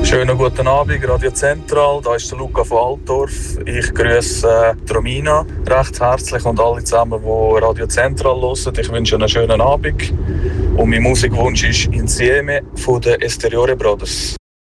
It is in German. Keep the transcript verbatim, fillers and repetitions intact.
Schönen guten Abend, Radio Zentral. Da ist der Luca von Altdorf. Ich grüße äh, Romina recht herzlich und alle zusammen, die Radio Zentral hören. Ich wünsche einen schönen Abend. Und mein Musikwunsch ist Insieme von den Esteriore Brothers.